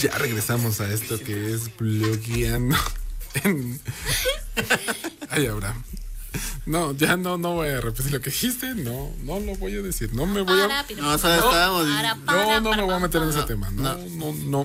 Ya regresamos a esto que es blogueando. Ay, Abraham. No, ya no voy a repetir lo que dijiste. No lo voy a decir. No me voy a. No, estábamos. No me voy a meter en ese tema. No. No.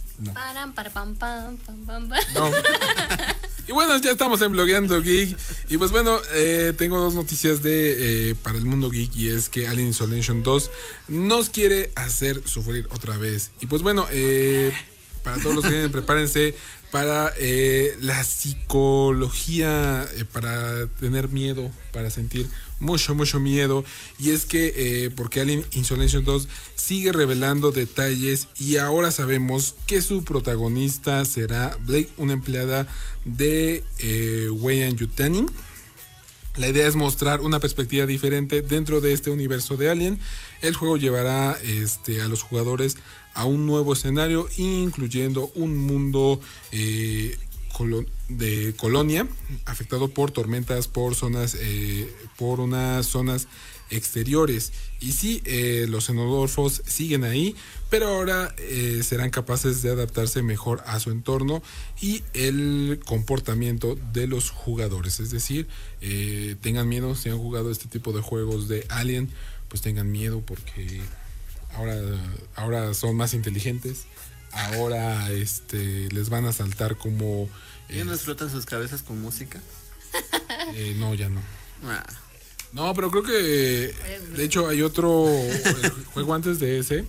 Y bueno, ya estamos en Blogueando Geek. Y pues bueno, tengo dos noticias para el mundo geek. Y es que Alien Isolation 2 nos quiere hacer sufrir otra vez. Y pues bueno, para todos los que vienen, prepárense para la psicología, para tener miedo, para sentir mucho miedo. Y es que porque Alien Isolation 2 sigue revelando detalles y ahora sabemos que su protagonista será Blake, una empleada de Weyland-Yutani. La idea es mostrar una perspectiva diferente dentro de este universo de Alien. El juego llevará a los jugadores a un nuevo escenario, incluyendo un mundo de colonia afectado por tormentas, por unas zonas exteriores. Y sí, los xenomorfos siguen ahí, pero ahora serán capaces de adaptarse mejor a su entorno y el comportamiento de los jugadores. Es decir, tengan miedo si han jugado este tipo de juegos de Alien, pues tengan miedo porque ahora son más inteligentes. Ahora les van a saltar como... ¿Ya no explotan sus cabezas con música? No, ya no. No, pero creo que de hecho hay otro juego antes de ese.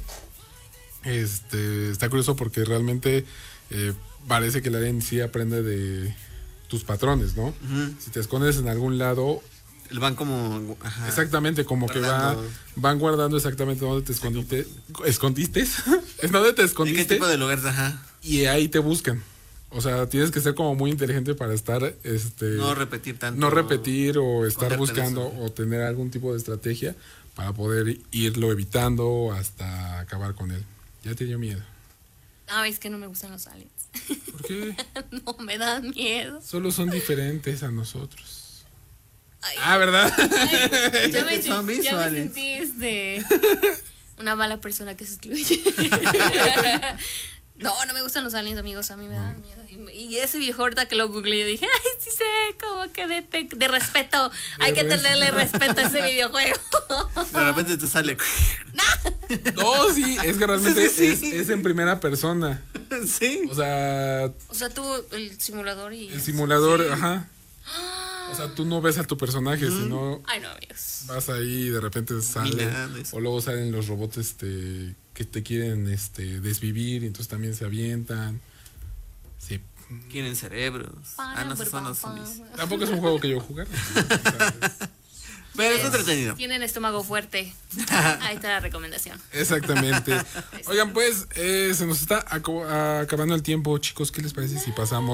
Está curioso porque realmente parece que la Alien sí aprende de tus patrones, ¿no? Uh-huh. Si te escondes en algún lado, van como... Ajá, exactamente, como guardando. Que van guardando exactamente dónde te escondiste. ¿Es dónde te escondiste? ¿En qué tipo de lugares? Ajá. Y ahí te buscan. O sea, tienes que ser como muy inteligente para estar... no repetir tanto. No repetir o estar buscando o tener algún tipo de estrategia para poder irlo evitando hasta acabar con él. ¿Ya te dio miedo? No, es que no me gustan los aliens. ¿Por qué? No, me dan miedo. Solo son diferentes a nosotros. Ay, ¿verdad? Ay, ya me sentí una mala persona que se excluye. No me gustan los aliens, amigos, a mí me dan miedo. Y ese viejo ahorita que lo googleé, dije, ay, sí sé, como que de respeto, hay que tenerle respeto a ese videojuego. De repente te sale. No, sí, es que realmente sí. Es en primera persona. Sí. O sea, tú, el simulador y... El simulador, sí. Ajá. O sea, tú no ves a tu personaje, sino... Ay, no, amigos. Vas ahí y de repente sale. O luego salen los robots que te quieren desvivir y entonces también se avientan. Sí. Quieren cerebros. No, son los zombies. Tampoco es un juego que yo jugar. Pero es entretenido. Tienen estómago fuerte. Ahí está la recomendación. Exactamente. Oigan, pues se nos está acabando el tiempo, chicos. ¿Qué les parece si pasamos